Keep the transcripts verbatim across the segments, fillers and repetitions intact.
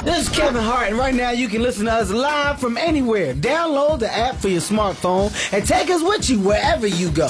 This is Kevin Hart, and right now you can listen to us live from anywhere. Download the app for your smartphone and take us with you wherever you go.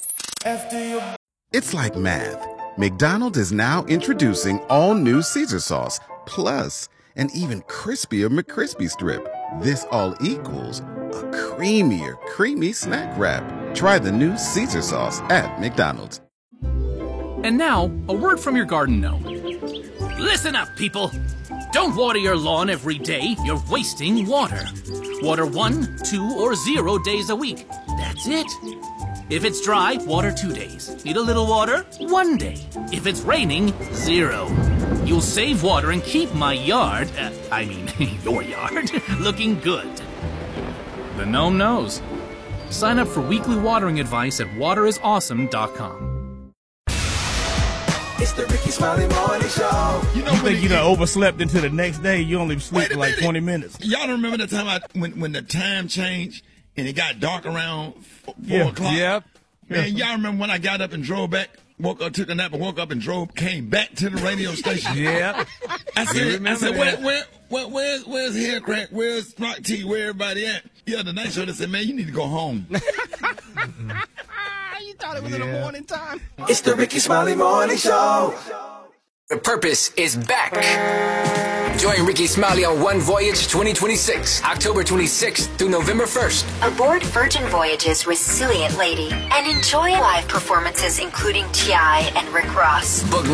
It's like math. McDonald's is now introducing all new Caesar sauce, plus an even crispier McCrispy strip. This all equals a creamier, creamy snack wrap. Try the new Caesar sauce at McDonald's. And now, a word from your garden gnome. Listen up, people. Don't water your lawn every day. You're wasting water. Water one, two, or zero days a week. That's it. If it's dry, water two days. Need a little water? One day. If it's raining, zero. You'll save water and keep my yard, uh, I mean, your yard, looking good. The gnome knows. Sign up for weekly watering advice at water is awesome dot com. It's the Ricky Smiley Morning Show. You know, you think you done overslept into the next day? You only sleep for like twenty minutes. Y'all don't remember the time I, when when the time changed and it got dark around four yeah. o'clock? Yep. Man, y'all remember when I got up and drove back, woke up, took a nap and woke up and drove, came back to the radio station? Yeah. I said, I said, that. where, where, where, where's, where's Hair Crack? Where's Rock T? Where everybody at? Yeah, the night show, they said, man, you need to go home. You thought it was yeah. in the morning time? It's the Ricky Smiley Morning Show. The Purpose is back. Join Ricky Smiley on One Voyage twenty twenty-six, October twenty-sixth through November first. Aboard Virgin Voyage's Resilient Lady and enjoy live performances including T I and Rick Ross. Book